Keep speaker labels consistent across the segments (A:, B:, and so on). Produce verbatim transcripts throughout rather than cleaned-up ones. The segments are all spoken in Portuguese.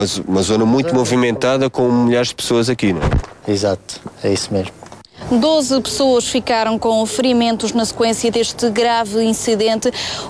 A: Mas uma zona muito movimentada com milhares de pessoas aqui, não é?
B: Exato, é isso mesmo.
C: doze pessoas ficaram com ferimentos na sequência deste grave incidente.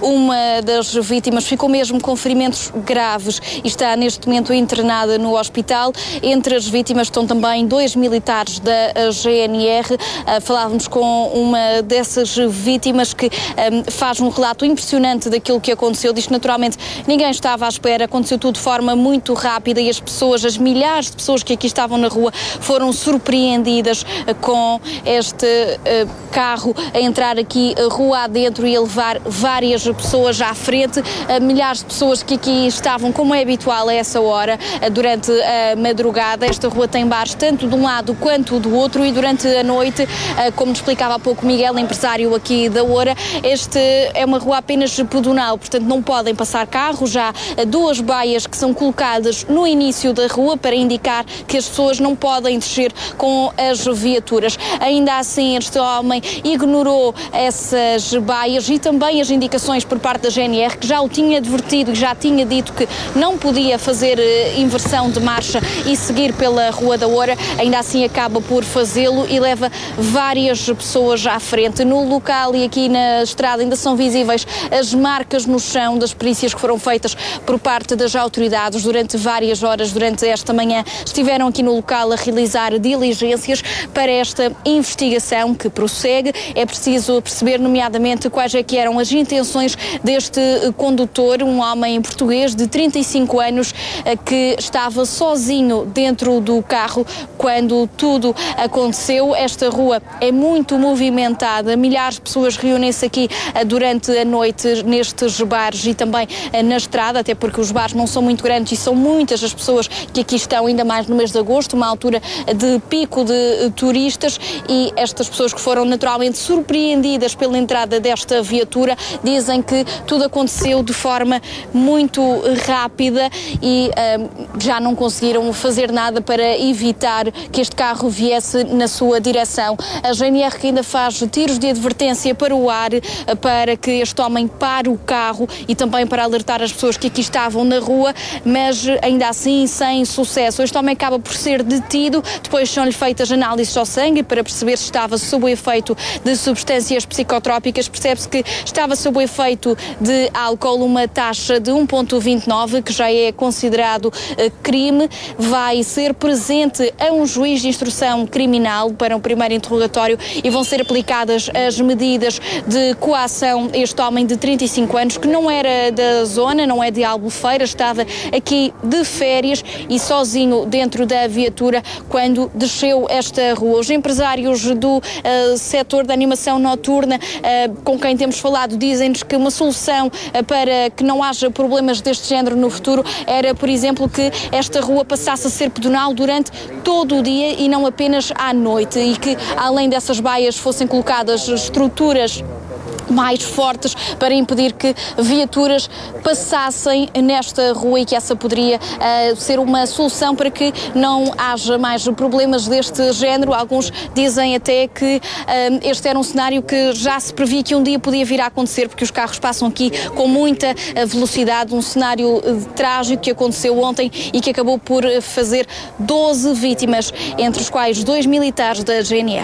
C: Uma das vítimas ficou mesmo com ferimentos graves e está neste momento internada no hospital. Entre as vítimas estão também dois militares da G N R. Uh, falávamos com uma dessas vítimas que um, faz um relato impressionante daquilo que aconteceu. Diz que naturalmente ninguém estava à espera, aconteceu tudo de forma muito rápida e as pessoas, as milhares de pessoas que aqui estavam na rua, foram surpreendidas uh, com este uh, carro a entrar aqui uh, rua adentro e a levar várias pessoas à frente, uh, milhares de pessoas que aqui estavam, como é habitual a essa hora, uh, durante a madrugada. Esta rua tem bares tanto de um lado quanto do outro e durante a noite, uh, como explicava há pouco Miguel, empresário aqui da Oura, este é uma rua apenas pedonal, portanto não podem passar carros. Já uh, duas baias que são colocadas no início da rua para indicar que as pessoas não podem descer com as viaturas. Ainda assim, este homem ignorou essas baias e também as indicações por parte da G N R, que já o tinha advertido e já tinha dito que não podia fazer inversão de marcha e seguir pela Rua da Oura. Ainda assim acaba por fazê-lo e leva várias pessoas à frente. No local e aqui na estrada ainda são visíveis as marcas no chão das perícias que foram feitas por parte das autoridades durante várias horas. Durante esta manhã estiveram aqui no local a realizar diligências para esta investigação que prossegue. É preciso perceber, nomeadamente, quais é que eram as intenções deste condutor, um homem português de trinta e cinco anos que estava sozinho dentro do carro quando tudo aconteceu. Esta rua é muito movimentada, milhares de pessoas reúnem-se aqui durante a noite nestes bares e também na estrada, até porque os bares não são muito grandes e são muitas as pessoas que aqui estão, ainda mais no mês de agosto, uma altura de pico de turistas. E estas pessoas que foram naturalmente surpreendidas pela entrada desta viatura dizem que tudo aconteceu de forma muito rápida e uh, já não conseguiram fazer nada para evitar que este carro viesse na sua direção. A G N R que ainda faz tiros de advertência para o ar uh, para que este homem pare o carro e também para alertar as pessoas que aqui estavam na rua, mas ainda assim sem sucesso. Este homem acaba por ser detido, depois são-lhe feitas análises ao sangue para perceber se estava sob o efeito de substâncias psicotrópicas. Percebe-se que estava sob o efeito de álcool, uma taxa de um vírgula vinte e nove, que já é considerado uh, crime. Vai ser presente a um juiz de instrução criminal para um primeiro interrogatório e vão ser aplicadas as medidas de coação. Este homem de trinta e cinco anos, que não era da zona, não é de Albufeira, estava aqui de férias e sozinho dentro da viatura quando desceu esta rua. Os empresários do uh, setor da animação noturna uh, com quem temos falado dizem-nos que uma solução uh, para que não haja problemas deste género no futuro era, por exemplo, que esta rua passasse a ser pedonal durante todo o dia e não apenas à noite, e que além dessas baias fossem colocadas estruturas mais fortes para impedir que viaturas passassem nesta rua e que essa poderia uh, ser uma solução para que não haja mais problemas deste género. Alguns dizem até que uh, este era um cenário que já se previa que um dia podia vir a acontecer, porque os carros passam aqui com muita velocidade. Um cenário uh, trágico que aconteceu ontem e que acabou por fazer doze vítimas, entre os quais dois militares da G N R.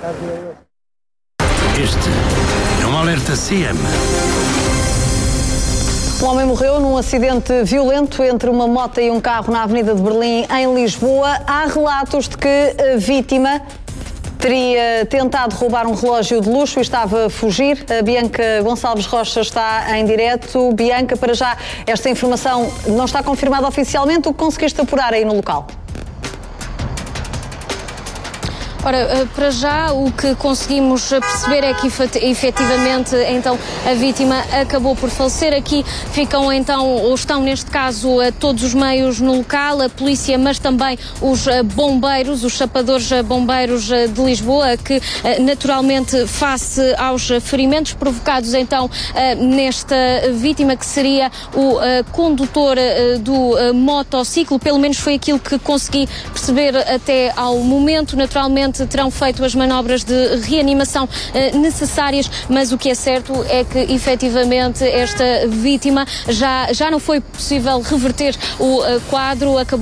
D: Este é um alerta C M.
E: Um homem morreu num acidente violento entre uma moto e um carro na Avenida de Berlim, em Lisboa. Há relatos de que a vítima teria tentado roubar um relógio de luxo e estava a fugir. A Bianca Gonçalves Rocha está em direto. Bianca, para já, esta informação não está confirmada oficialmente. O que conseguiste apurar aí no local?
F: Ora, para já o que conseguimos perceber é que efetivamente então a vítima acabou por falecer. Aqui ficam então, ou estão neste caso, todos os meios no local, a polícia, mas também os bombeiros, os chapadores bombeiros de Lisboa, que naturalmente face aos ferimentos provocados então nesta vítima, que seria o condutor do motociclo, pelo menos foi aquilo que consegui perceber até ao momento. Naturalmente terão feito as manobras de reanimação eh, necessárias, mas o que é certo é que efetivamente esta vítima já, já não foi possível reverter o eh, quadro, acabou